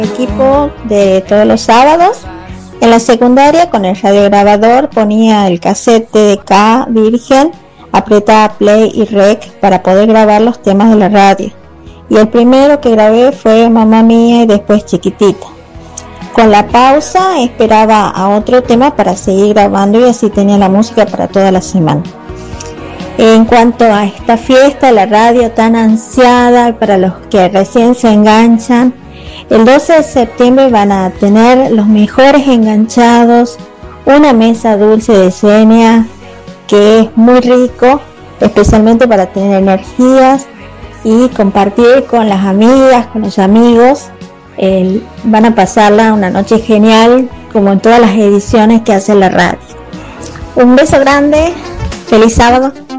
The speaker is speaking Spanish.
equipo de todos los sábados. En la secundaria, con el radiograbador, ponía el cassette TDK virgen, apretaba play y rec para poder grabar los temas de la radio. Y el primero que grabé fue Mamá Mía y después Chiquitita. Con la pausa esperaba a otro tema para seguir grabando y así tenía la música para toda la semana. En cuanto a esta fiesta, la radio tan ansiada para los que recién se enganchan, el 12 de septiembre van a tener los mejores enganchados, una mesa dulce de Xenia que es muy rico, especialmente para tener energías y compartir con las amigas, con los amigos. Van a pasarla una noche genial, como en todas las ediciones que hace la radio. Un beso grande, feliz sábado.